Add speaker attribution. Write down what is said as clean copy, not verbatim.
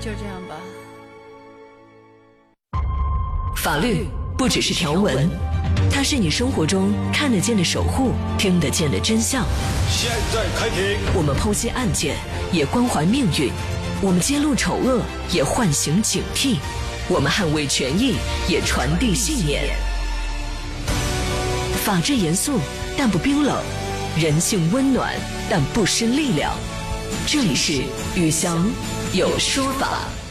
Speaker 1: 就这样吧。
Speaker 2: 法律不只是条文，它是你生活中看得见的守护，听得见的真相。
Speaker 3: 现在开庭，
Speaker 2: 我们剖析案件，也关怀命运；我们揭露丑恶，也唤醒警惕；我们捍卫权益，也传递信念。法治严肃，但不冰冷；人性温暖，但不失力量。这里是宇翔有说法。